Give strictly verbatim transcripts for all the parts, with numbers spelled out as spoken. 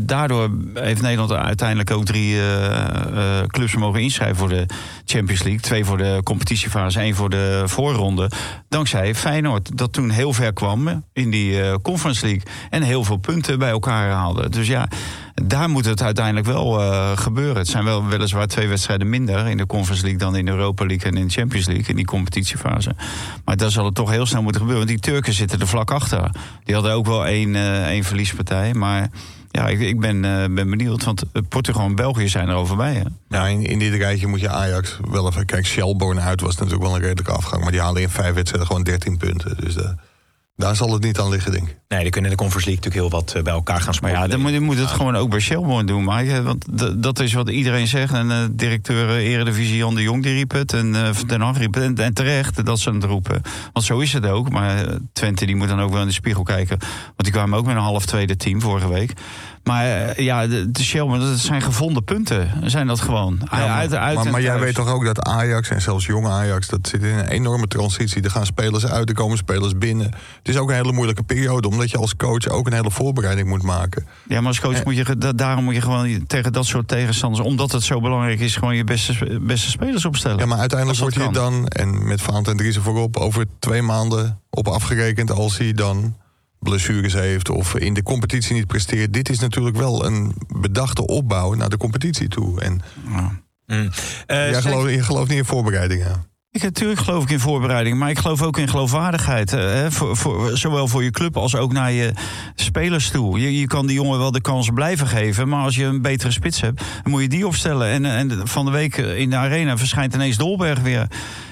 daardoor heeft Nederland uiteindelijk ook drie uh, uh, clubs mogen inschrijven voor de Champions League. Twee voor de competitiefase, één voor de voorronde. Dankzij Feyenoord, dat toen heel ver kwam in die uh, Conference League. En heel veel punten bij elkaar haalde. Dus ja, daar moet het uiteindelijk wel uh, gebeuren. Het zijn wel weliswaar twee wedstrijden minder in de Conference League dan in de Europa League en in de Champions League, in die competitiefase. Maar daar zal het toch heel snel moeten gebeuren. Want die Turken zitten er vlak achter. Die hadden ook wel één, uh, één verliespartij. Maar ja, ik, ik ben, uh, ben benieuwd. Want Portugal en België zijn er al voorbij. Hè? Ja, in, in dit rijtje moet je Ajax wel even... Kijk, Shelbourne uit was natuurlijk wel een redelijke afgang. Maar die halen in vijf wedstrijden gewoon dertien punten. Dus de, daar zal het niet aan liggen, denk ik. Nee, die kunnen in de Conference League natuurlijk heel wat uh, bij elkaar gaan spelen. Maar ja, dan moet, je moet het ja. gewoon ook bij Shelbourne doen. Maar ja, want d- dat is wat iedereen zegt. En uh, directeur uh, Eredivisie Jan de Jong die riep het. En uh, Den Haag riep het. En, en terecht dat ze het roepen. Want zo is het ook. Maar uh, Twente die moet dan ook wel in de spiegel kijken. Want die kwamen ook met een half tweede team vorige week. Maar uh, ja, de, de Shelbourne, dat zijn gevonden punten. Zijn dat gewoon. Ja, maar uit, uit maar, maar jij weet toch ook dat Ajax en zelfs jonge Ajax, dat zit in een enorme transitie. Er gaan spelers uit, er komen spelers binnen. Het is ook een hele moeilijke periode, omdat je als coach ook een hele voorbereiding moet maken. Ja, maar als coach en, moet je, daarom moet je gewoon tegen dat soort tegenstanders, omdat het zo belangrijk is, gewoon je beste, beste spelers opstellen. Ja, maar uiteindelijk wordt hij dan, en met Valentijn Driessen voorop, over twee maanden op afgerekend als hij dan blessures heeft of in de competitie niet presteert. Dit is natuurlijk wel een bedachte opbouw naar de competitie toe. En ja. mm. uh, jij gelooft, je gelooft niet in voorbereidingen. Ik, natuurlijk geloof ik in voorbereiding, maar ik geloof ook in geloofwaardigheid. Hè, voor, voor, zowel voor je club als ook naar je spelers toe. Je, je kan die jongen wel de kans blijven geven, maar als je een betere spits hebt, dan moet je die opstellen. En, en van de week in de arena verschijnt ineens Dolberg weer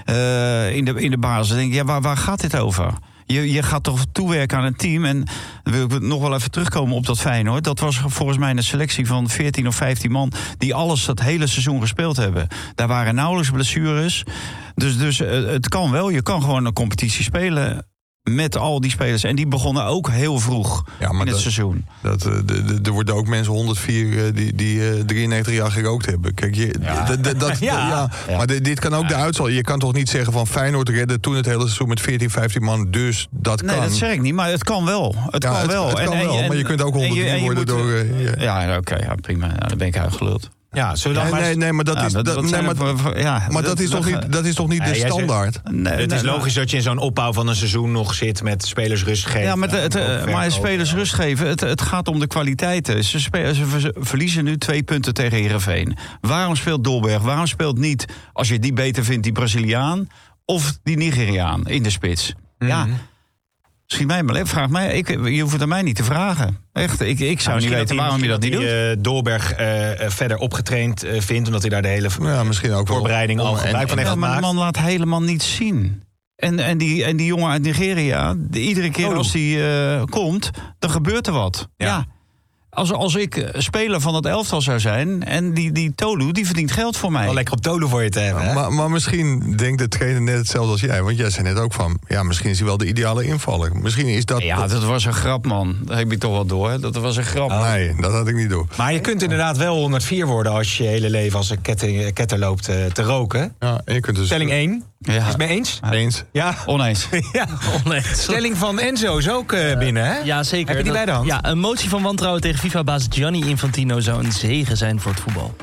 uh, in, de, in de basis. Dan denk ik, ja, waar, waar gaat dit over? Je, je gaat toch toewerken aan een team. En dan wil ik nog wel even terugkomen op dat Feyenoord. Dat was volgens mij een selectie van veertien of vijftien man die alles dat hele seizoen gespeeld hebben. Daar waren nauwelijks blessures. Dus, dus het kan wel. Je kan gewoon een competitie spelen met al die spelers. En die begonnen ook heel vroeg ja, in het dat, seizoen. Dat, de, de, er worden ook mensen honderdvier die, die uh, drieënnegentig jaar gerookt hebben. Kijk, je, ja. d, d, dat, ja. Ja, ja. Maar d, dit kan ook ja. de uitslag. Je kan toch niet zeggen van Feyenoord redden toen het hele seizoen met veertien, vijftien man. Dus dat nee, kan. Nee, dat zeg ik niet. Maar het kan wel. Het ja, kan het, wel. Het kan en, wel, en, maar je kunt ook honderdvier worden moet, door... Uh, ja, ja oké. Okay, ja, prima. Ja, dan ben ik uitgeluld. Ja, zullen we nee, maar nee, nee, maar dat ja, is, dat, dat, nee, maar, voor, ja, maar dat, dat is toch niet, dat is toch niet nee, de standaard? Zegt, nee, het nee, is nee, logisch dat je in zo'n opbouw van een seizoen nog zit met spelers rust geven. Ja, maar, het, het, maar spelers rust geven, het, het gaat om de kwaliteiten. Ze, spelen, ze verliezen nu twee punten tegen Heerenveen. Waarom speelt Dolberg? Waarom speelt niet, als je die beter vindt, die Braziliaan of die Nigeriaan in de spits? Mm-hmm. Ja. Schiet mij maar, vraag mij. Ik, je hoeft het aan mij niet te vragen. Echt, ik, ik zou nou, niet weten waarom je dat niet doet. Uh, Dolberg uh, verder opgetraind uh, vindt, omdat hij daar de hele ja, misschien ook voorbereiding al gebruik van heeft gemaakt. Maar de man laat helemaal niets zien. En, en, die, en die jongen uit Nigeria, de, iedere keer oh. als die uh, komt, dan gebeurt er wat. Ja. ja. Als, als ik speler van het elftal zou zijn en die, die Tolu, die verdient geld voor mij. Wel lekker op Tolu voor je te hebben. Ja, maar, maar misschien denkt de trainer net hetzelfde als jij. Want jij zei net ook van, ja, misschien is hij wel de ideale invaller. Misschien is dat... Ja, dat was een grap, man. Dat heb ik toch wel door. Dat was een grap. Oh. Nee, dat had ik niet door. Maar je kunt inderdaad wel honderdvier worden als je je hele leven als een ketter, ketter loopt uh, te roken. Ja, en je kunt dus... Stelling één. Ja. Is het mee eens? Eens. Ja. Oneens. ja. Oneens. Stelling van Enzo is ook uh, binnen, hè? Ja, zeker. Heb je die bij de hand? Ja, een motie van wantrouwen tegen FIFA-baas Gianni Infantino zou een zegen zijn voor het voetbal.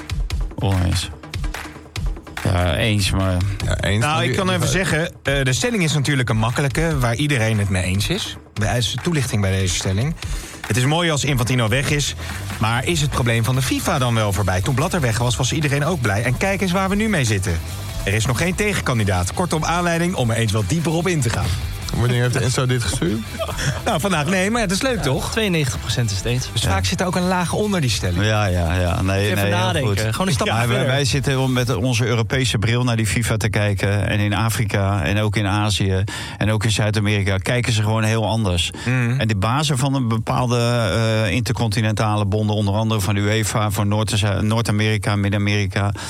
Oneens. Ja, eens, maar... Ja, eens nou, ik kan even zeggen, uh, de stelling is natuurlijk een makkelijke, waar iedereen het mee eens is. Er is toelichting bij deze stelling. Het is mooi als Infantino weg is, maar is het probleem van de FIFA dan wel voorbij? Toen Blatter weg was, was iedereen ook blij. En kijk eens waar we nu mee zitten. Er is nog geen tegenkandidaat. Kortom, aanleiding om er eens wat dieper op in te gaan. Wanneer heeft Enzo dit gestuurd? Nou, vandaag nee, maar het is leuk, toch? tweeënnegentig procent is het eens. Dus ja. vaak zit er ook een laag onder die stelling. Ja, ja, ja. Nee, even nee, nadenken. Goed. Gewoon een stap ja, wij, wij zitten met onze Europese bril naar die FIFA te kijken. En in Afrika en ook in Azië en ook in Zuid-Amerika kijken ze gewoon heel anders. Mm. En de bazen van een bepaalde uh, intercontinentale bonden, onder andere van de UEFA, van Noord- Noord-Amerika, Midden-Amerika...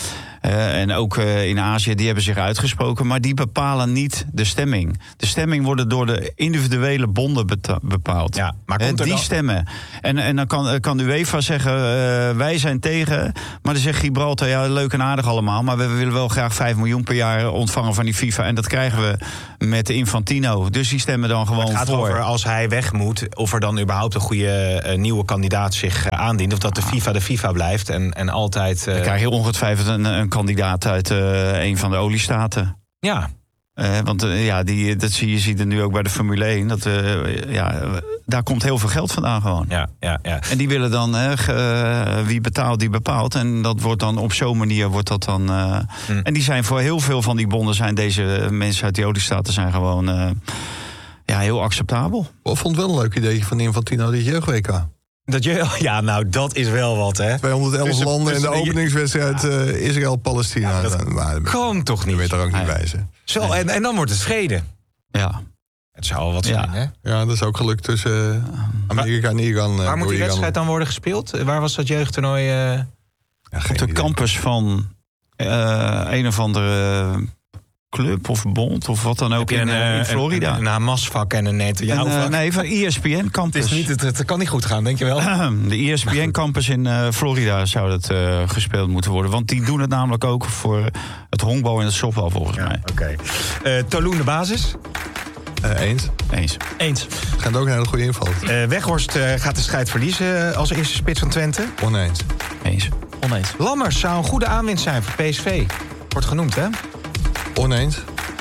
Uh, en ook uh, in Azië, die hebben zich uitgesproken. Maar die bepalen niet de stemming. De stemming wordt door de individuele bonden beta- bepaald. Ja, maar komt er die dan... stemmen. En, en dan kan, kan de UEFA zeggen, uh, wij zijn tegen. Maar dan zegt Gibraltar, ja, leuk en aardig allemaal. Maar we willen wel graag vijf miljoen per jaar ontvangen van die FIFA. En dat krijgen we met Infantino. Dus die stemmen dan gewoon het gaat voor. Over als hij weg moet, of er dan überhaupt een goede uh, nieuwe kandidaat zich uh, aandient. Of dat de FIFA de FIFA blijft en, en altijd... Uh... Dan krijg je ongetwijfeld een, een kandidaat uit uh, een van de oliestaten. Ja. Uh, want uh, ja, die, dat zie je ziet er nu ook bij de Formule één. Dat, uh, ja, daar komt heel veel geld vandaan gewoon. Ja, ja, ja. En die willen dan, uh, uh, wie betaalt, die bepaalt. En dat wordt dan op zo'n manier wordt dat dan... Uh, hmm. En die zijn voor heel veel van die bonden zijn deze mensen uit die oliestaten zijn gewoon uh, ja, heel acceptabel. Ik vond wel een leuk idee van Infantino, dit jeugd-W K. Dat je, ja, nou, dat is wel wat, hè? tweehonderdelf tussen, landen tussen en de openingswedstrijd ja. uh, Israël-Palestina. Ja, dat maar, kan toch niet? Je weet er ook niet nee. bij ze. Zo, nee. en, en dan wordt het scheden. Ja. Het zou al wat zijn, ja. hè? Ja, dat is ook gelukt tussen uh, Amerika en Iran. Waar uh, moet die Iran. wedstrijd dan worden gespeeld? Waar was dat jeugdtoernooi? Uh... Ja, op de idee. campus van uh, een of andere... Uh, club of bond of wat dan ook in, een, in Florida. Een, een Hamas-vak en een Netanyahu-vak. Uh, nee, van E S P N-campus. Het, is niet, het, het kan niet goed gaan, denk je wel? De E S P N-campus in uh, Florida zou dat uh, gespeeld moeten worden. Want die doen het namelijk ook voor het honkbal en het softbal volgens ja, mij. Oké. Okay. Uh, Toloen de basis? Uh, eens. Eens. Eens. Gaat ook een hele goede inval. Uh, Weghorst uh, gaat de strijd verliezen als eerste spits van Twente. Oneens. Eens. Oneens. Lammers zou een goede aanwinst zijn voor P S V. Wordt genoemd, hè? Oneens.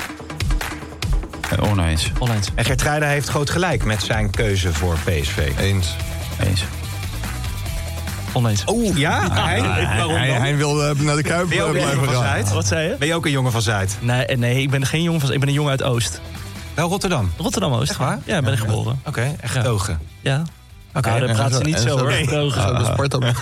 Uh, oneens. Oneens. En Geertruida heeft groot gelijk met zijn keuze voor P S V. Eens. Eens. Oneens. Oeh, ja? Ah, hij, hij, hij, hij wil uh, naar de Kuip ben je ook een blijven jongen van gaan. Zuid? Wat zei je? Ben je ook een jongen van Zuid? Nee, nee, ik ben geen jongen van... Ik ben een jongen uit Oost. Wel Rotterdam? Rotterdam-Oost. Echt waar? Ja, ben ik geboren. Oké, okay, echt ja. getogen. Ja. Oké. Okay, nou, daar praten ze niet zo hoor. Nee. De Sparta met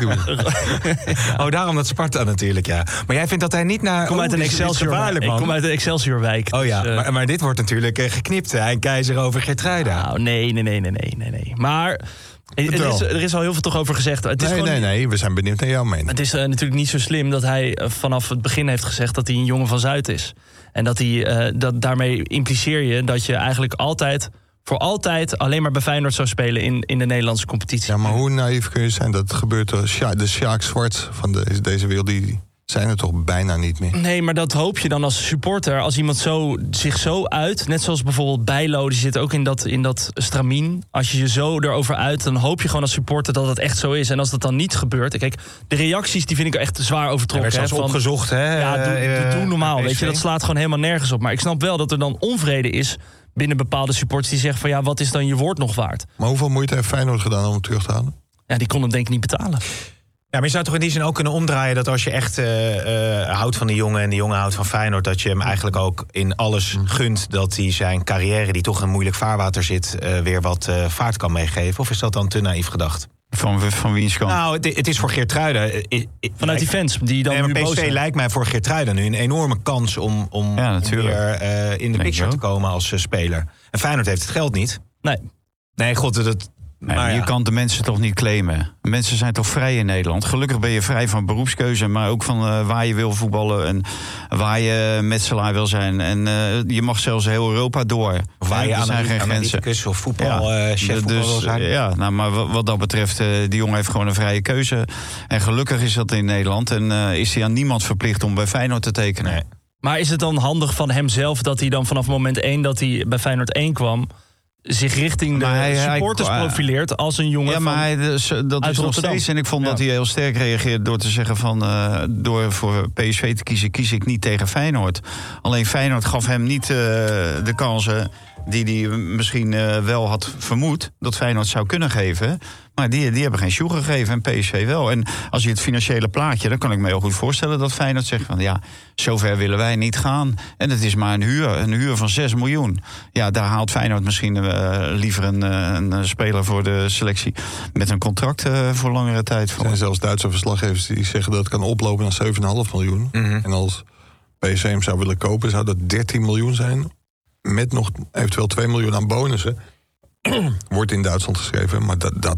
Oh, daarom dat Sparta natuurlijk, ja. Maar jij vindt dat hij niet naar... Ik kom uit een Excelsior. Ik kom uit een Excelsiorwijk. Oh ja, dus, uh... maar, maar dit wordt natuurlijk uh, geknipt. Hij keizer over Geertruida. Nou, nee, nee, nee, nee, nee, nee, nee. Maar er is, er is al heel veel toch over gezegd. Het is nee, gewoon, nee, nee. We zijn benieuwd naar jouw mening. Het is uh, natuurlijk niet zo slim dat hij uh, vanaf het begin heeft gezegd dat hij een jongen van Zuid is. En dat hij, uh, dat, daarmee impliceer je dat je eigenlijk altijd... voor altijd alleen maar bij Feyenoord zou spelen in, in de Nederlandse competitie. Ja, maar hoe naïef kun je zijn? Dat gebeurt er. Sja, de Sjaak Zwart van de, deze wereld, die zijn er toch bijna niet meer. Nee, maar dat hoop je dan als supporter. Als iemand zo, zich zo uit, net zoals bijvoorbeeld Bijlo, die zit ook in dat, in dat stramien. Als je je zo erover uit, dan hoop je gewoon als supporter dat het echt zo is. En als dat dan niet gebeurt... Kijk, de reacties die vind ik echt zwaar overtrokken. Er werd zelfs opgezocht, hè? Ja, doe, uh, doe, doe normaal, uh, weet je. Dat slaat gewoon helemaal nergens op. Maar ik snap wel dat er dan onvrede is binnen bepaalde supporters die zeggen van ja, wat is dan je woord nog waard? Maar hoeveel moeite heeft Feyenoord gedaan om hem terug te halen? Ja, die kon hem denk ik niet betalen. Ja, maar je zou toch in die zin ook kunnen omdraaien dat als je echt uh, uh, houdt van die jongen en die jongen houdt van Feyenoord, dat je hem eigenlijk ook in alles gunt dat hij zijn carrière, die toch in een moeilijk vaarwater zit, uh, weer wat uh, vaart kan meegeven? Of is dat dan te naïef gedacht? Van, van wiens kant? Nou, het, het is voor Geertruida. Vanuit die fans die dan nee, nu maar boos P S V zijn. lijkt mij voor Geertruida nu een enorme kans om, om, ja, om weer uh, in de picture te komen als uh, speler. En Feyenoord heeft het geld niet. Nee. Nee, god, dat... Nee, maar maar ja. je kan de mensen toch niet claimen. Mensen zijn toch vrij in Nederland. Gelukkig ben je vrij van beroepskeuze, maar ook van uh, waar je wil voetballen en waar je metselaar wil zijn. En uh, je mag zelfs heel Europa door. Of waar je er zijn geen grenzen of voetbal, ja, uh, chef voetbal dus, wil zijn. Ja, nou, maar wat, wat dat betreft, uh, die jongen heeft gewoon een vrije keuze. En gelukkig is dat in Nederland. En uh, is hij aan niemand verplicht om bij Feyenoord te tekenen. Nee. Maar is het dan handig van hemzelf dat hij dan vanaf moment één dat hij bij Feyenoord één kwam, zich richting de hij, supporters hij, profileert als een jongen ja, maar van, hij, dus, dat is nog Rotterdam. steeds. En ik vond Ja. dat hij heel sterk reageerde door te zeggen van uh, door voor P S V te kiezen, kies ik niet tegen Feyenoord. Alleen Feyenoord gaf hem niet uh, de kansen die hij misschien uh, wel had vermoed dat Feyenoord zou kunnen geven. Maar die, die hebben geen sjoe gegeven en P S V wel. En als je het financiële plaatje, dan kan ik me heel goed voorstellen dat Feyenoord zegt van ja, zover willen wij niet gaan. En het is maar een huur, een huur van zes miljoen. Ja, daar haalt Feyenoord misschien uh, liever een, een, een speler voor de selectie met een contract uh, voor langere tijd. Er zijn zelfs Duitse verslaggevers die zeggen dat het kan oplopen naar zeven komma vijf miljoen. Mm-hmm. En als P S V hem zou willen kopen, zou dat dertien miljoen zijn. Met nog eventueel twee miljoen aan bonussen. Wordt in Duitsland geschreven, maar dat, dat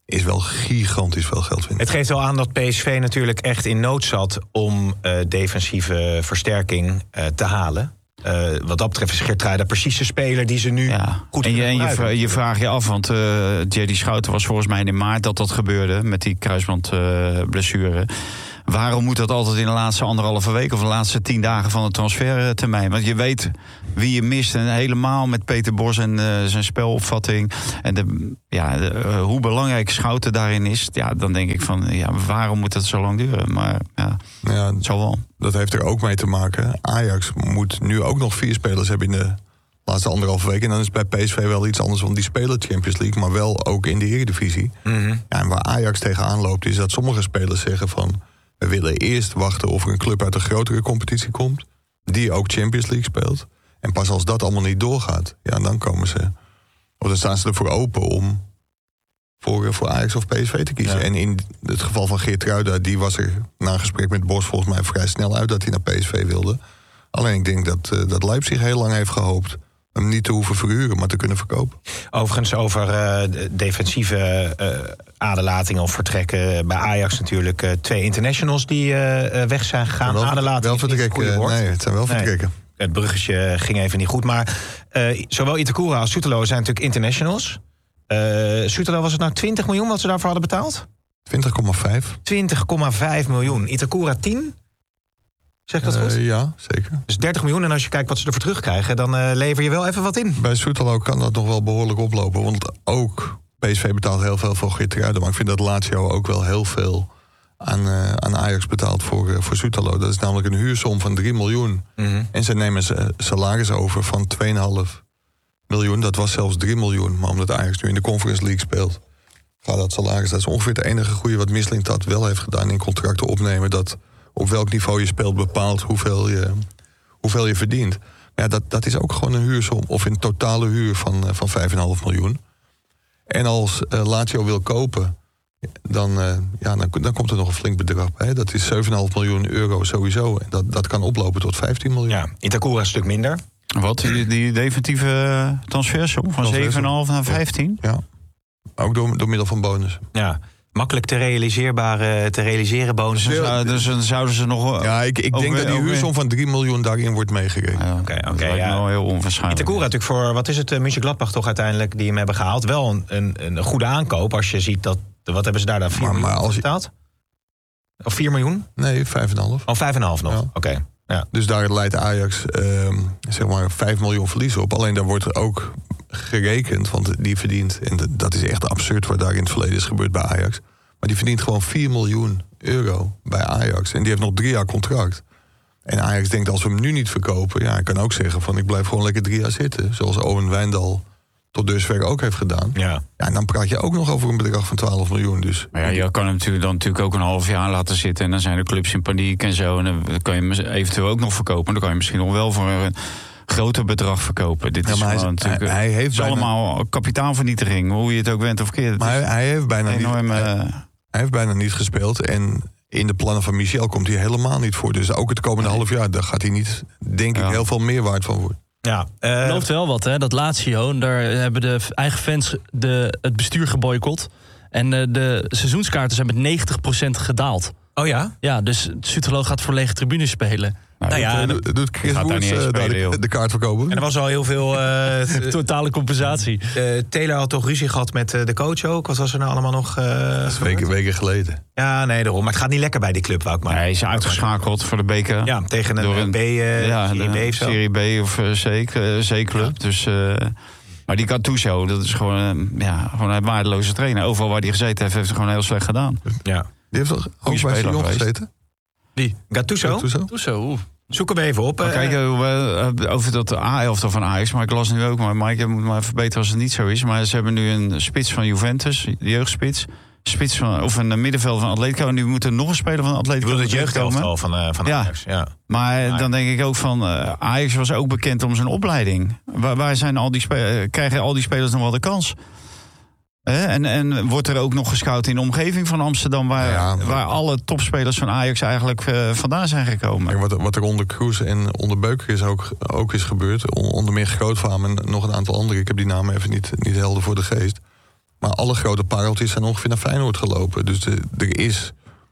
is wel gigantisch veel geld vinden. Het geeft wel aan dat P S V natuurlijk echt in nood zat om uh, defensieve versterking uh, te halen. Uh, wat dat betreft is Geertruida precies de speler die ze nu ja. goed en je, en je, gebruiken. vra- je vraagt je af, want uh, J D Schouten was volgens mij in maart dat dat gebeurde met die kruisbandblessure. Uh, Waarom moet dat altijd in de laatste anderhalve week of de laatste tien dagen van de transfertermijn? Want je weet wie je mist. En helemaal met Peter Bos en uh, zijn spelopvatting. En de, ja, de, uh, hoe belangrijk Schouten daarin is. Ja, dan denk ik van, ja, waarom moet dat zo lang duren? Maar ja, Ja, het zal wel. dat heeft er ook mee te maken. Ajax moet nu ook nog vier spelers hebben in de laatste anderhalve week. En dan is bij P S V wel iets anders, want die spelen Champions League, maar wel ook in de Eredivisie. Mm-hmm. Ja, en waar Ajax tegenaan loopt, is dat sommige spelers zeggen van, we willen eerst wachten of er een club uit een grotere competitie komt, die ook Champions League speelt. En pas als dat allemaal niet doorgaat, ja, dan komen ze, of dan staan ze ervoor open om voor, voor Ajax of P S V te kiezen. Ja. En in het geval van Geertruida, die was er na een gesprek met Bos volgens mij vrij snel uit dat hij naar P S V wilde. Alleen ik denk dat, uh, dat Leipzig heel lang heeft gehoopt hem niet te hoeven verhuren, maar te kunnen verkopen. Overigens over uh, defensieve uh, aderlatingen of vertrekken bij Ajax natuurlijk. Uh, twee internationals die uh, weg zijn gegaan. Wel, Aderlating wel is niet het vertrekken. goede woord. Nee, het zijn wel Nee. vertrekken. Het bruggetje ging even niet goed. Maar uh, zowel Itakura als Soetelo zijn natuurlijk internationals. Uh, Soetelo, was het nou twintig miljoen wat ze daarvoor hadden betaald? twintig komma vijf. twintig komma vijf miljoen. Itakura tien? Zeg ik dat goed? Uh, ja, zeker. Dus dertig miljoen. En als je kijkt wat ze ervoor terugkrijgen, dan uh, lever je wel even wat in. Bij Soetelo kan dat nog wel behoorlijk oplopen. Want ook P S V betaalt heel veel voor Geertruida. Maar ik vind dat Lazio ook wel heel veel aan, uh, aan Ajax betaalt voor, uh, voor Soetelo. Dat is namelijk een huursom van drie miljoen. Mm-hmm. En ze nemen ze salaris over van twee komma vijf miljoen. Dat was zelfs drie miljoen. Maar omdat Ajax nu in de Conference League speelt, gaat dat salaris. Dat is ongeveer het enige goede wat Mislintat wel heeft gedaan in contracten opnemen. Dat op welk niveau je speelt bepaalt hoeveel je, hoeveel je verdient. Ja, dat, dat is ook gewoon een huursom, of een totale huur van, uh, van vijf komma vijf miljoen. En als uh, Lazio wil kopen, dan, uh, ja, dan, dan komt er nog een flink bedrag bij. Dat is zeven komma vijf miljoen euro sowieso. En dat, dat kan oplopen tot vijftien miljoen. Ja, Itakura een stuk minder. Wat? Die, die definitieve transfersom van Transfersom. zeven komma vijf naar vijftien? Ja, ook door, door middel van bonus. Ja, makkelijk te realiseerbare, te realiseren bonussen. Dus, Ja, dus dan zouden ze nog... Ja, ik, ik denk Ook dat die weer- ook huursom van drie miljoen daarin wordt meegerekend. Ja, Oké, dat oké, lijkt me ja. wel heel onwaarschijnlijk. Itakura natuurlijk voor, wat is het, uh, Mönchengladbach toch uiteindelijk die hem hebben gehaald. Wel een, een, een goede aankoop als je ziet dat, wat hebben ze daar dan, vier Maar- miljoen maar als je- betaald? Of vier miljoen? Nee, vijf komma vijf. Oh, vijf en een half nog. Ja. Oké. Okay. Ja. Dus daar leidt Ajax uh, zeg maar vijf miljoen verlies op. Alleen daar wordt ook gerekend, want die verdient, en dat is echt absurd wat daar in het verleden is gebeurd bij Ajax, maar die verdient gewoon vier miljoen euro bij Ajax. En die heeft nog drie jaar contract. En Ajax denkt, als we hem nu niet verkopen, ja, ik kan ook zeggen van ik blijf gewoon lekker drie jaar zitten. Zoals Owen Wijndal tot dusver ook heeft gedaan. Ja. Ja, en dan praat je ook nog over een bedrag van twaalf miljoen. Dus Maar ja, je kan hem natuurlijk dan natuurlijk ook een half jaar laten zitten. En dan zijn de clubs in paniek en zo. En dan kan je hem eventueel ook nog verkopen. Dan kan je misschien nog wel voor een groter bedrag verkopen. Dit Ja, is maar hij gewoon is- natuurlijk. hij- hij heeft het is bijna- allemaal kapitaalvernietiging. Hoe je het ook bent of keert. maar hij, hij heeft bijna niet, enorm, hij, uh, hij heeft bijna niet gespeeld. En in de plannen van Michel komt hij helemaal niet voor. Dus ook het komende half jaar, daar gaat hij niet, denk Ja. ik, heel veel meerwaarde van worden. Ja, uh, Het loopt wel wat, hè? Dat Lazio, daar hebben de eigen fans de, het bestuur geboycott. En uh, de seizoenskaarten zijn met negentig procent gedaald. oh ja? Ja, dus Soetelo gaat voor lege tribunes spelen. Nou ja, en, Doet doet Chris gaat daar Woerts niet eens uh, daar spelen, de, joh. de kaart verkopen? en er was al heel veel... Uh, t- Totale compensatie. uh, Taylor had toch ruzie gehad met uh, de coach ook? Wat was er nou allemaal nog? Uh, Dat is weken, weken geleden. Ja, nee, daarom. Maar het gaat niet lekker bij die club, wou ik maar. hij is uitgeschakeld voor de beker. Ja, tegen een, Door een een- B, uh, ja, Serie de B of zo. Serie B of uh, C, uh, C-club. Dus, uh, maar die Gattuso, dat is gewoon, uh, ja, gewoon een waardeloze trainer. Overal waar hij gezeten heeft, heeft hij gewoon heel slecht gedaan. Ja. Die heeft toch ook bij speler Sion geweest. gezeten? Die? Gattuso? Gattuso? Doe zo. Zoek hem even op. Maar Uh, kijk, uh, over dat A-elftal van Ajax, maar ik las nu ook, maar Mike, je moet maar verbeteren als het niet zo is. Maar ze hebben nu een spits van Juventus, de jeugdspits. Spits van, of een middenveld van Atletico. En nu moet er nog een speler van ik Atletico bedoel het terugkomen. jeugdelftal van, uh, van Ja. Ajax. Ja. Maar Maar- dan denk ik ook van, uh, Ajax was ook bekend om zijn opleiding. Waar, waar zijn al die spe- krijgen al die spelers nog wel de kans? Hè? En, en wordt er ook nog gescout in de omgeving van Amsterdam, waar, Ja, maar- waar alle topspelers van Ajax eigenlijk uh, vandaan zijn gekomen? Kijk, wat, wat er onder Kroes en onder Beuker is ook, ook is gebeurd. On- onder meer Grootvaam en nog een aantal anderen. Ik heb die namen even niet, niet helder voor de geest. Maar alle grote pareltjes zijn ongeveer naar Feyenoord gelopen. Dus de, er is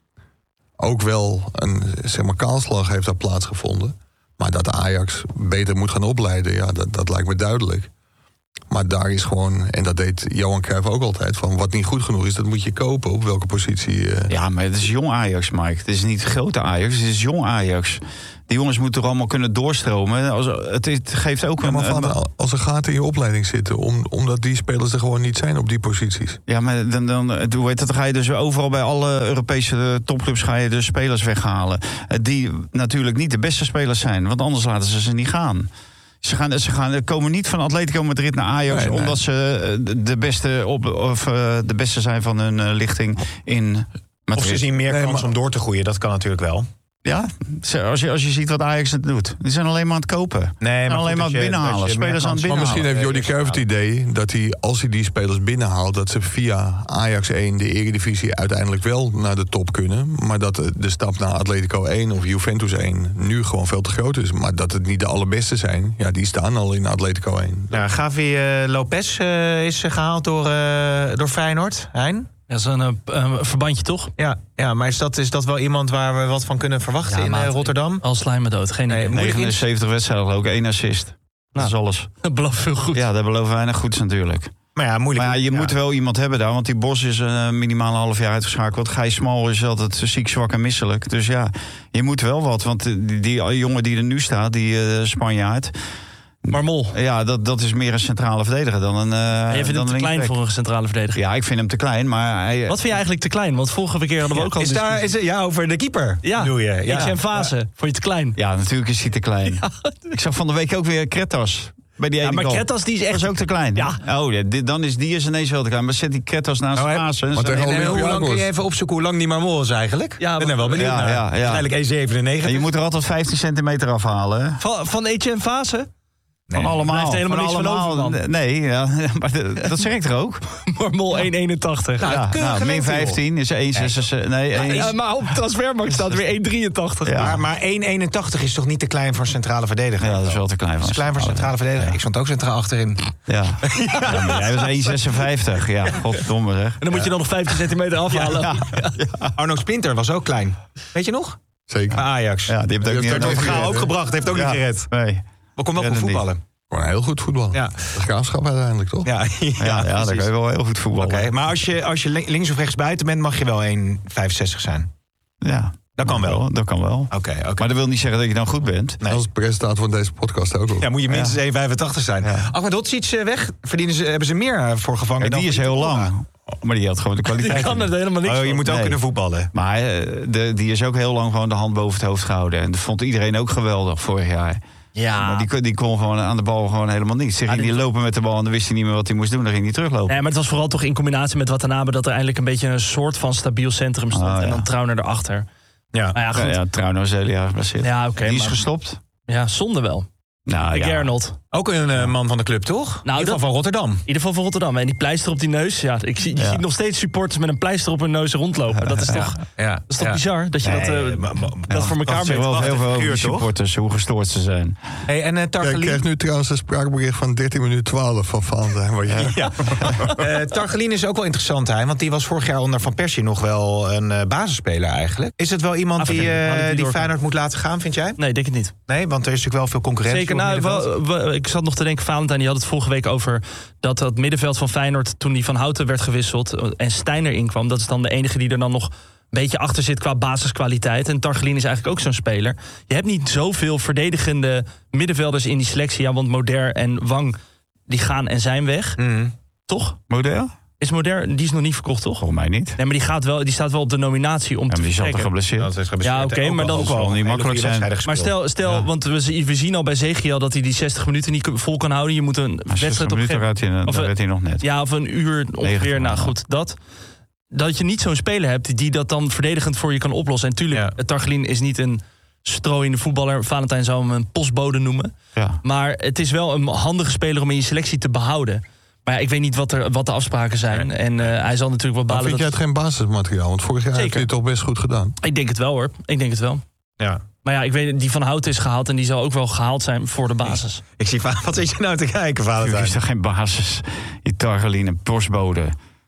ook wel een, zeg maar, kaalslag heeft daar plaatsgevonden. Maar dat Ajax beter moet gaan opleiden, ja, dat, dat lijkt me duidelijk. Maar daar is gewoon, en dat deed Johan Cruijff ook altijd, van wat niet goed genoeg is, dat moet je kopen, op welke positie. Uh... Ja, maar het is jong Ajax, Mike. Het is niet grote Ajax, het is jong Ajax. Die jongens moeten er allemaal kunnen doorstromen. Als, het, het geeft ook ja, een... maar vader, als er gaten in je opleiding zitten, om, omdat die spelers er gewoon niet zijn op die posities. Ja, maar dan, dan, hoe heet dat, dan ga je dus overal bij alle Europese topclubs ga je dus spelers weghalen. Die natuurlijk niet de beste spelers zijn, want anders laten ze ze niet gaan. Ze, gaan, ze gaan, komen niet van Atletico Madrid naar Ajax nee, nee. omdat ze de beste, op, of, uh, de beste zijn van hun uh, lichting in Madrid. Of ze zien meer nee, kans maar... om door te groeien, dat kan natuurlijk wel. Ja, als je, als je ziet wat Ajax het doet. Die zijn alleen maar aan het kopen. Nee, maar alleen goed, maar aan het binnenhalen. Spelers aan het binnenhalen. Maar misschien heeft Jordi Cruijff het idee dat hij, als hij die spelers binnenhaalt, dat ze via Ajax één, de Eredivisie, uiteindelijk wel naar de top kunnen. Maar dat de stap naar Atletico één of Juventus één nu gewoon veel te groot is. Maar dat het niet de allerbeste zijn, ja, die staan al in Atletico één. Ja, Gavi uh, Lopez uh, is gehaald door, uh, door Feyenoord, Hein? Ja, dat is een uh, verbandje, toch? Ja, ja, maar is dat, is dat wel iemand waar we wat van kunnen verwachten ja, in uh, Rotterdam? Al slijm me dood. Geen nee, negenenzeventig wedstrijden, ook één assist. Nou, dat is alles. Dat belooft veel goed. Ja, dat belooft weinig goeds natuurlijk. Maar ja, moeilijk. Maar ja, je ja. moet wel iemand hebben daar, want die Bos is uh, minimaal een half jaar uitgeschakeld. Gijs Smal is altijd ziek, zwak en misselijk. Dus ja, je moet wel wat, want die, die jongen die er nu staat, die uh, Spanjaard... Marmol. Ja, dat, dat is meer een centrale verdediger dan een... Uh, en je vindt hem te klein voor een centrale verdediger? Ja, ik vind hem te klein, maar... Hij, Wat vind je eigenlijk te klein? Want vorige keer hadden we ja, ook al... Is daar, is het, ja, over de keeper ja. bedoel je? Ja. Ik en Fase. Ja. Vond je te klein? Ja, natuurlijk is hij te klein. Ja. Ik zag van de week ook weer Kretas. Bij die ja, ene maar goal. Kretas die is echt... Dat is ook te klein. Ja. Oh, dan is die is ineens wel te klein. Maar zet die Kretas naast nou, Fase. Maar en, en, hoe lang kun je even opzoeken hoe lang die Marmol is eigenlijk? Ja, ben er wel benieuwd ja, naar. Ja, ja. Eigenlijk één zevenennegentig. Je moet er altijd vijftien centimeter afhalen. Hè? Van, van Etienne Fase? Nee, van allemaal. Hij heeft helemaal van niks allemaal, van over, Nee, ja, maar de, dat zeg ik er ook. Marmol één eenentachtig. Nou, ja, nou, min vijftien is één komma zes. Nee, ja, ja, maar op Transfermarkt staat weer één komma drieëntachtig. Ja. Maar, maar één komma eenentachtig is toch niet te klein voor een centrale verdediger? Ja, dat is wel te klein. Dat is klein voor een centrale verdediger. Ja. Ik stond ook centraal achterin. Ja, ja maar jij was één komma zesenvijftig. Ja, godverdomme zeg. En dan moet je dan nog vijftien centimeter afhalen. Ja, ja, ja. Arno Splinter was ook klein. Weet je nog? Zeker. Bij Ajax. Ja, die heeft ook die niet heeft Gaal ook gebracht. Heeft ook ja. niet gered. Nee. Maar kon wel goed voetballen. Gewoon heel goed voetbal. Ja. De Graafschap uiteindelijk, toch? Ja, ja, ja, ja dan kan je wel heel goed voetballen. Oké, okay, maar als je, als je links of rechts buiten bent, mag je wel één komma vijfenzestig zijn. Ja. Dat kan wel. Dat kan wel. Oké, okay, okay. Maar dat wil niet zeggen dat je dan goed bent. Nee. Als presentator van deze podcast ook. ook. Ja, moet je minstens ja. één komma vijfentachtig zijn. Ja. Ahmedhodzic weg. Verdienen ze, hebben ze meer voor gevangen. Ja, die dan is heel lang. Maar die had gewoon de kwaliteit. Die kan er helemaal niks oh, je moet ook nee. kunnen voetballen. Maar de, die is ook heel lang gewoon de hand boven het hoofd gehouden. En dat vond iedereen ook geweldig vorig jaar. Ja. Maar die, die kon gewoon aan de bal gewoon helemaal niet. Ze ging die lopen met de bal en dan wist hij niet meer wat hij moest doen. Dan ging hij teruglopen. Nee, maar het was vooral toch in combinatie met Watanabe dat er eindelijk een beetje een soort van stabiel centrum stond. Oh, ja. En dan Trauner erachter. Ja, maar ja, goed. Ja, ja, Trauner is heel erg geblesseerd. Ja, oké. Die is maar... gestopt. Ja, zonde wel. Nou, de ja. Gernold. Ook een uh, man van de club, toch? Nou, in ieder geval van Rotterdam. In ieder geval van Rotterdam. En die pleister op die neus. Ja, ik zie, je ja. ziet nog steeds supporters met een pleister op hun neus rondlopen. Dat is toch, ja. Ja. Dat is toch ja. bizar? Dat je nee, dat, uh, maar, maar, dat ja. voor elkaar bent. Wel heel veel over die supporters, hoe gestoord ze zijn. Hey, en uh, Targelin... Ik krijg nu trouwens een spraakbericht van dertien minuten twaalf van Van. Ja. ja. uh, Targelin is ook wel interessant, hè? Want die was vorig jaar onder Van Persie nog wel een uh, basisspeler eigenlijk. Is het wel iemand die, uh, die, die Feyenoord moet laten gaan, vind jij? Nee, denk het niet. Nee, want er is natuurlijk wel veel concurrentie. Zeker, nou, wel, wel, ik zat nog te denken, Valentijn, die had het vorige week over dat het middenveld van Feyenoord, toen die van Houten werd gewisseld en Stijn erin kwam, dat is dan de enige die er dan nog een beetje achter zit qua basiskwaliteit. En Targelin is eigenlijk ook zo'n speler. Je hebt niet zoveel verdedigende middenvelders in die selectie, ja, want Moder en Wang, die gaan en zijn weg. Mm. Toch? Moder? Is Moder, die is nog niet verkocht, toch? Volgens mij niet. Nee, maar die, gaat wel, die staat wel op de nominatie om ja, te die vertrekken. zat er geblesseerd. Ja, ja oké, okay, maar dan ook wel niet makkelijk zijn. Maar stel, stel ja. want we, we zien al bij Zegiel dat hij die zestig minuten niet vol kan houden. Je moet een maar wedstrijd op minuten gaat hij, of, werd hij nog net. Ja, of een uur ongeveer. Nou goed, dat. Dat je niet zo'n speler hebt die dat dan verdedigend voor je kan oplossen. En tuurlijk, ja. Targelin is niet een strooiende voetballer. Valentijn zou hem een postbode noemen. Ja. Maar het is wel een handige speler om in je selectie te behouden. Maar ja, ik weet niet wat, er, wat de afspraken zijn. Nee. En uh, hij zal natuurlijk wel balen. Maar vind jij het geen basismateriaal? Want vorig jaar Zeker. Heeft hij het toch best goed gedaan. Ik denk het wel hoor. Ik denk het wel. Ja. Maar ja, ik weet die van Houten is gehaald en die zal ook wel gehaald zijn voor de basis. Ik zie, wat zit je nou te kijken, Valentijn? Is er geen basis? Die Targelin en postbode.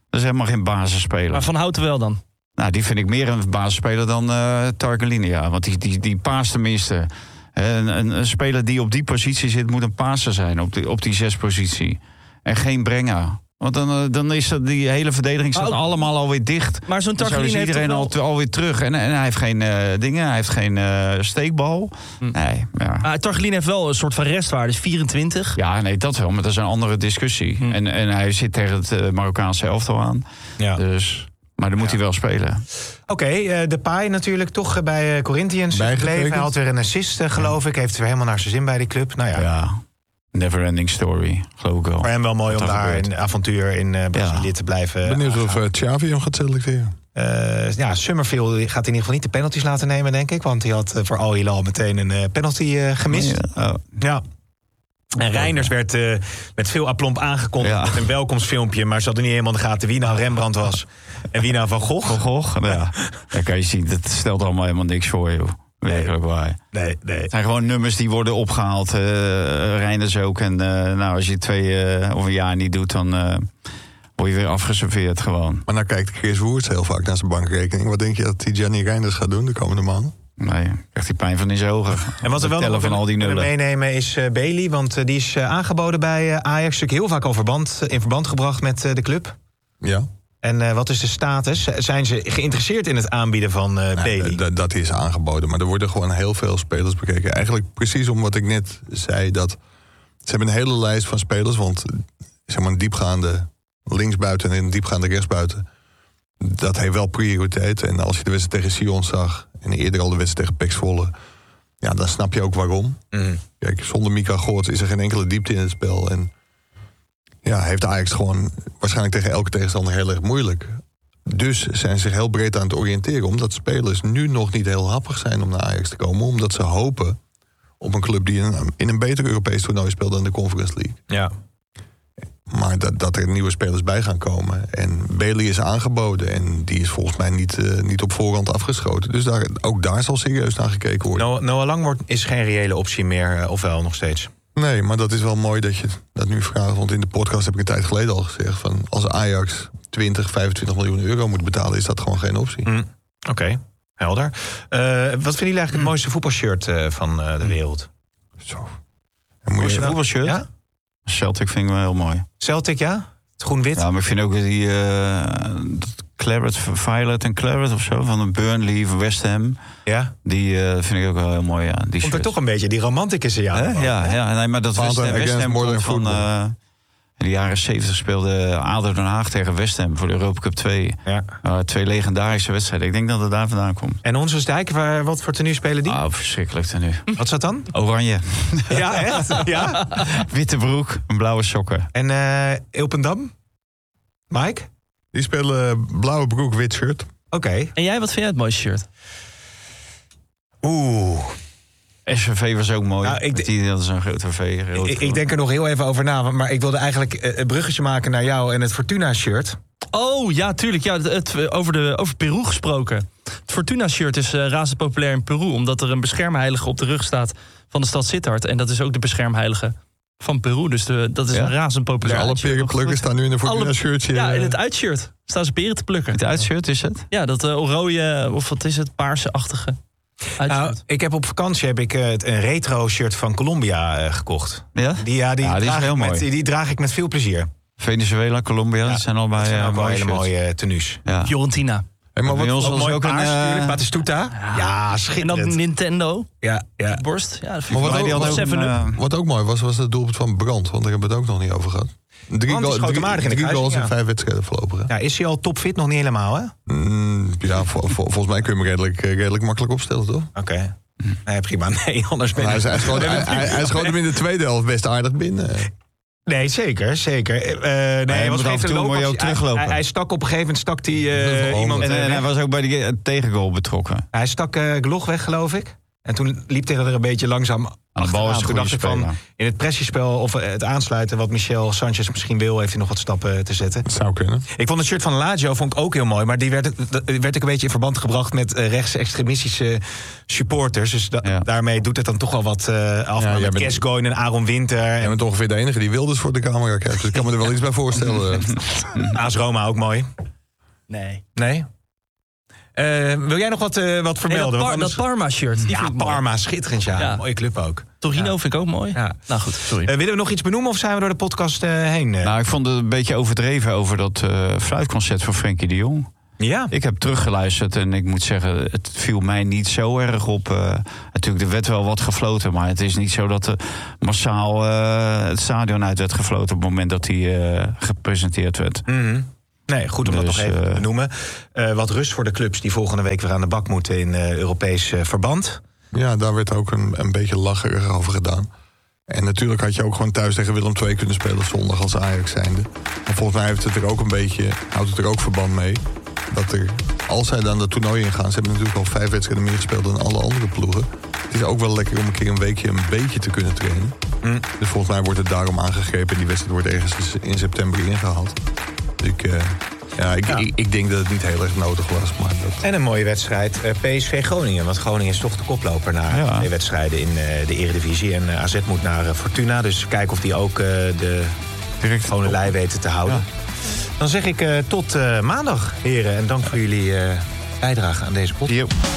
Dat is helemaal geen basisspeler. Maar Van Houten wel dan? Nou, die vind ik meer een basisspeler dan uh, Targelini, ja. Want die, die, die paast tenminste. Een, een, een speler die op die positie zit, moet een paaser zijn. Op die, op die zespositie. En geen brenger. Want dan, dan is dat, die hele verdediging staat oh, allemaal alweer dicht. Maar zo'n Targelini dus heeft iedereen wel... al, alweer terug. En, en hij heeft geen uh, dingen, hij heeft geen uh, steekbal. Hm. Nee, ja. Maar Targelini heeft wel een soort van restwaarde, dus vierentwintig. Ja, nee, dat wel, maar dat is een andere discussie. Hm. En, en hij zit tegen het uh, Marokkaanse elftal aan. Ja. Dus... Maar dan moet ja. hij wel spelen. Oké, okay, uh, Depay natuurlijk toch bij uh, Corinthians gebleven. Hij had weer een assist, uh, geloof ja. ik. Heeft weer helemaal naar zijn zin bij die club. Nou ja, ja. Never ending story, geloof ik wel. Voor hem wel mooi Wat om daar gebeurt. in avontuur in uh, Brazilië ja. te blijven. Benieuwd of uh, Xavi hem gaat selecteren. Uh, ja, Summerfield gaat in ieder geval niet de penalties laten nemen, denk ik. Want hij had uh, voor Al Hilal meteen een uh, penalty uh, gemist. Ja. Oh. ja. En Reinders werd uh, met veel aplomb aangekondigd ja. met een welkomstfilmpje. Maar ze hadden niet helemaal in de gaten wie nou Rembrandt was en wie nou Van Gogh. Van Gogh, ja. ja. Kan je zien, dat stelt allemaal helemaal niks voor, joh. Werkelijk waar. Nee, nee. Het zijn gewoon nummers die worden opgehaald. Uh, Reinders ook. En uh, nou, als je het twee uh, of een jaar niet doet, dan uh, word je weer afgeserveerd gewoon. Maar nou kijkt Chris Woerts heel vaak naar zijn bankrekening. Wat denk je dat Gianni Reinders gaat doen de komende maanden? Nee, krijgt hij pijn van in zijn ogen. En wat we wel nog van al die nullen meenemen is uh, Bailey. Want uh, die is uh, aangeboden bij uh, Ajax. Natuurlijk heel vaak al verband, in verband gebracht met uh, de club. Ja. En uh, wat is de status? Zijn ze geïnteresseerd in het aanbieden van uh, nee, Bailey? D- dat is aangeboden. Maar er worden gewoon heel veel spelers bekeken. Eigenlijk precies om wat ik net zei. Dat ze hebben een hele lijst van spelers. Want zeg maar een diepgaande linksbuiten en een diepgaande rechtsbuiten. Dat heeft wel prioriteit. En als je de wedstrijd tegen Sion zag en eerder al de wedstrijd tegen P E C Zwolle, ja, dan snap je ook waarom. Mm. Kijk, zonder Mika Goorts is er geen enkele diepte in het spel. En ja, heeft Ajax gewoon waarschijnlijk tegen elke tegenstander heel erg moeilijk. Dus zijn ze zich heel breed aan het oriënteren, omdat spelers nu nog niet heel happig zijn om naar Ajax te komen, omdat ze hopen op een club die in een, in een beter Europees toernooi speelt dan de Conference League. Ja. Maar dat, dat er nieuwe spelers bij gaan komen. En Bailey is aangeboden en die is volgens mij niet, uh, niet op voorhand afgeschoten. Dus daar, ook daar zal serieus naar gekeken worden. Noah, Noah Lang wordt, is geen reële optie meer, uh, of wel nog steeds? Nee, maar dat is wel mooi dat je dat nu vraagt. Want in de podcast heb ik een tijd geleden al gezegd van als Ajax twintig, vijfentwintig miljoen euro moet betalen, is dat gewoon geen optie. Mm, Oké, okay. Helder. Uh, wat vinden jullie eigenlijk het mooiste voetbalshirt uh, van uh, de wereld? Zo. Mooiste voetbalshirt? Ja? Celtic vind ik wel heel mooi. Celtic, ja? Het groen-wit? Ja, maar ik vind ook die uh, Claret, Violet en Claret of zo, van een Burnley, van West Ham. Ja? Die uh, vind ik ook wel heel mooi, ja. Die komt shirt. er toch een beetje die romanticus in jou? Ja, ja, ja, nee, maar dat West Ham, West Ham komt van uh, in de jaren zeventig speelde A D O Den Haag tegen West Ham voor de Europa Cup twee. Ja. Uh, twee legendarische wedstrijden. Ik denk dat het daar vandaan komt. En onze Dijk, waar, wat voor tenue spelen die? Ah, oh, verschrikkelijk tenue. Wat zat dan? Oranje. Ja, echt? Ja? Witte broek, een blauwe sokken. En uh, Ilpendam? Mike? Die spelen blauwe broek, wit shirt. Oké. Okay. En jij, wat vind jij het mooiste shirt? Oeh. S V V was ook mooi. Nou, ik, die, dat is een grote V V. Ik, ik denk er nog heel even over na. Maar ik wilde eigenlijk uh, een bruggetje maken naar jou en het Fortuna-shirt. Oh, ja, tuurlijk. Ja, het, het, over, de, over Peru gesproken. Het Fortuna-shirt is uh, razend populair in Peru, omdat er een beschermheilige op de rug staat van de stad Sittard. En dat is ook de beschermheilige van Peru. Dus de, dat is ja. een razend populair. Dus alle perenplukkers staan nu in een Fortuna-shirtje. Ja, in het uitshirt staan ze peren te plukken. Het uitshirt is het? Ja, dat uh, rode, of wat is het, paarse-achtige. Nou, ik heb op vakantie heb ik uh, een retro shirt van Colombia uh, gekocht. Ja? Die, ja, die, ja, die draag is heel met, mooi. Die, die draag ik met veel plezier. Venezuela, Colombia, ja, dat zijn allebei dat zijn ook uh, wel hele shirts. mooie tenues. Ja. Fiorentina. Hey, maar wat, wat, wat mooi ook paars, een, natuurlijk. Uh, Batistuta. Ja, ja, schitterend. En dan Nintendo. Ja, ja. Borst. Ja, dat maar wat, ook, wat, ook, uh, wat ook mooi was, was het doelpunt van Brandt. Want daar hebben we het ook nog niet over gehad. Drie, goal, drie, drie, drie goals in ja. vijf wedstrijden voorlopig. Ja, is hij al topfit? Nog niet helemaal, hè? Mm, ja, vo, vo, volgens mij kun je hem redelijk, redelijk makkelijk opstellen, toch? Oké. Okay. Nee, prima. Nee, anders ben ik... Hij, schoot, hij, hij, hij schoot hem in de tweede helft best aardig binnen. Nee, zeker, zeker. Uh, nee, hij was af en toe moet je ook teruglopen. Hij, hij stak op een gegeven moment stak hij uh, iemand. En, Uh, en hij was ook bij de tegengoal betrokken. Hij stak uh, Glog weg, geloof ik. En toen liep hij er een beetje langzaam Aan de bal is achteraan. een Toen goede dacht ik van, speler. in het pressiespel of het aansluiten wat Michel Sanchez misschien wil, heeft hij nog wat stappen te zetten. Dat zou kunnen. Ik vond het shirt van Lazio vond ik ook heel mooi, maar die werd, werd ik een beetje in verband gebracht met uh, rechtsextremistische supporters. Dus da- Ja. daarmee doet het dan toch wel wat uh, af. Ja, met jij bent- Gascoigne en Aaron Winter. Jij En bent ongeveer de enige die Wilders voor de camera krijgt. Dus ik kan me er wel iets bij voorstellen. A S Roma ook mooi. Nee. Nee? Uh, wil jij nog wat, uh, wat Nee, vermelden? dat, Want Par- anders- dat Parma-shirt. Die ja, vind ik mooi. Parma, schitterend, ja. Ja. Mooie club ook. Torino Ja. vind ik ook mooi. Ja. Nou goed, sorry. Uh, willen we nog iets benoemen of zijn we door de podcast uh, heen? Uh? Nou, ik vond het een beetje overdreven over dat uh, fluitconcert van Frenkie de Jong. ja. Ik heb teruggeluisterd en ik moet zeggen, het viel mij niet zo erg op. Uh, natuurlijk, er werd wel wat gefloten, maar het is niet zo dat er massaal uh, het stadion uit werd gefloten op het moment dat hij uh, gepresenteerd werd. Mm-hmm. Nee, goed om dat Dus, nog even uh, te benoemen. Uh, wat rust voor de clubs die volgende week weer aan de bak moeten in uh, Europees uh, verband. Ja, daar werd ook een, een beetje lacherig over gedaan. En natuurlijk had je ook gewoon thuis tegen Willem twee kunnen spelen zondag als Ajax zijnde. Maar volgens mij heeft het er ook een beetje, houdt het er ook verband mee. Dat er, als zij dan dat toernooi ingaan, ze hebben natuurlijk al vijf wedstrijden meer gespeeld dan alle andere ploegen. Het is ook wel lekker om een keer een weekje een beetje te kunnen trainen. Mm. Dus volgens mij wordt het daarom aangegrepen en die wedstrijd wordt ergens in september ingehaald. Dus ik, uh, ja, ik, Ja. Ik, ik denk dat het niet heel erg nodig was. Maar dat... En een mooie wedstrijd, uh, P S V Groningen. Want Groningen is toch de koploper na Ja. twee wedstrijden in uh, de Eredivisie. En uh, A Z moet naar uh, Fortuna. Dus kijken of die ook uh, de Direct gewone lei weten te houden. Ja. Dan zeg ik uh, tot uh, maandag, heren. En dank voor jullie uh, bijdrage aan deze podcast. Yo.